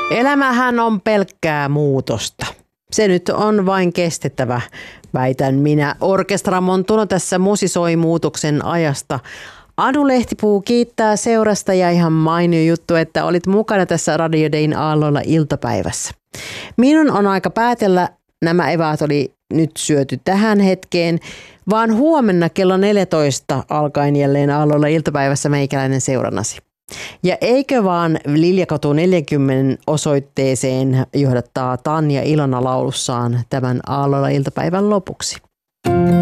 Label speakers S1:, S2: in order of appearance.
S1: Elämähän on pelkkää muutosta. Se nyt on vain kestettävä, väitän minä. Orkestra Montuno tässä musisoi muutoksen ajasta. Anu Lehtipuu kiittää seurasta ja ihan mainio juttu, että olit mukana tässä Radio Dayn aalloilla iltapäivässä. Minun on aika päätellä, nämä eväät oli nyt syöty tähän hetkeen, vaan huomenna kello 14 alkaen jälleen aalloilla iltapäivässä meikäläinen seurannasi. Ja eikö vaan Liljakatu 40 osoitteeseen johdattaa Tanja Ilona laulussaan tämän aalloilla iltapäivän lopuksi.